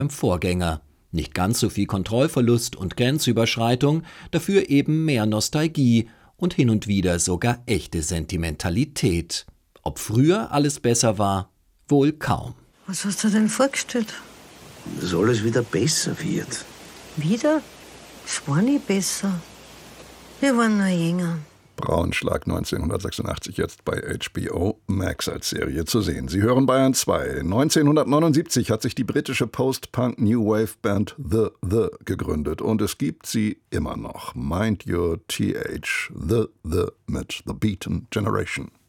beim Vorgänger. Nicht ganz so viel Kontrollverlust und Grenzüberschreitung, dafür eben mehr Nostalgie und hin und wieder sogar echte Sentimentalität. Ob früher alles besser war? Wohl kaum. Was hast du denn vorgestellt? Dass alles wieder besser wird. Wieder? Es war nie besser. Wir waren noch jünger. Braunschlag 1986, jetzt bei HBO Max als Serie zu sehen. Sie hören Bayern 2. 1979 hat sich die britische Post-Punk New Wave Band The gegründet und es gibt sie immer noch. Mind Your TH, The mit The Beaten Generation.